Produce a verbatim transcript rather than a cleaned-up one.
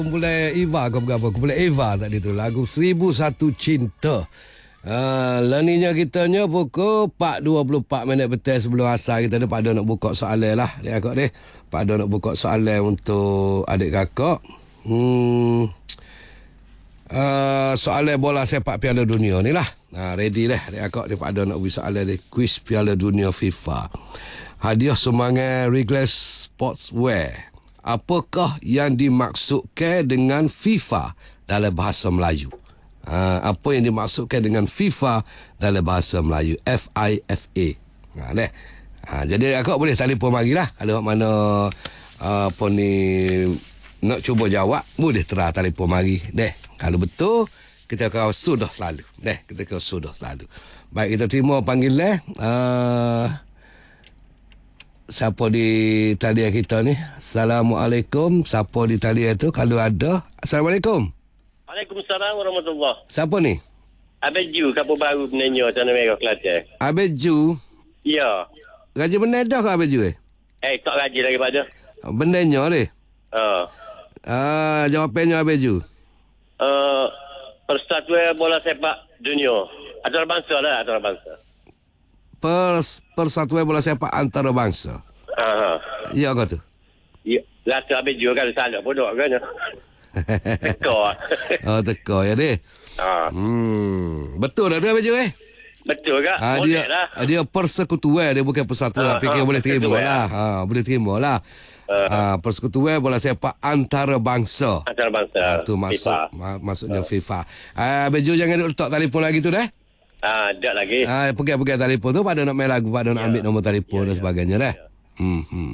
Kumpulan Eva ke berapa? Kumpulan Eva tadi tu. Lagu Seribu Satu Cinta. Uh, Laninya kitanya pukul empat dua puluh empat minit betul sebelum asar kita ni. Pak Ada nak buka soalan lah. Dia akak ni. Pak Ada nak buka soalan untuk adik kakak. Hmm... Uh, soalan bola sepak Piala Dunia ni lah. Ha, ready lah. Adik akak ni Pak Ada nak beri soalan ni. Kuis Piala Dunia FIFA. Hadiah sumbangan Reglas Sportswear. Apakah yang dimaksudkan dengan FIFA dalam bahasa Melayu? Ha, apa yang dimaksudkan dengan FIFA dalam bahasa Melayu? F I F A. Ha, ni. Ha, jadi akak boleh telefon mari lah. Kalau mana uh, apa ni nak cuba jawab, boleh terah telefon mari. Deh, kalau betul kita akan sudah selalu. Deh, kita akan sudah selalu. Baik, kita terima panggilan. Uh, Siapa di talian kita ni? Assalamualaikum. Siapa di talian tu? Kalau ada. Assalamualaikum. Waalaikumsalam warahmatullahi. Siapa ni? Abid Ju, Kampung Baru, Penanyo, Tanah Merah, Kelantan. Abid Ju. Ya. Raja Beneda ke Abid Ju eh? Eh, tak gaji lagi pada. Bendenyo ni? Uh. Ah, jawapannya Abid Ju. Uh, Persatuan Bola Sepak Dunia. Antarabangsa lah, antarabangsa. Pers, Persatuan Bola Sepak Antarabangsa. Uh-huh. Ya ke tu? Ya. Rasa Abid Ju kan salah pun dok kan. Teka. Oh, teka ya dia. Uh. Hmm, betul dah tu Abid Ju eh? Betul ke? Ha, Boleh dia, lah. Dia persekutuan, dia bukan persatuan. Uh, Fikir uh, boleh terima persekutuan. lah. Ha, boleh terima lah. Uh, ha, persekutuan bola sepak antarabangsa. Antarabangsa. Ha, tu maksud, FIFA. ma- maksudnya uh. FIFA. Ha, Abid Ju jangan letak telefon lagi tu dah. Ah, tak lagi. Ha, pegang-pegang telefon tu pada nak main lagu, pada nak Ya. ambil nombor telefon Ya, dan ya. sebagainya dah. Ya. Hmm, hmm.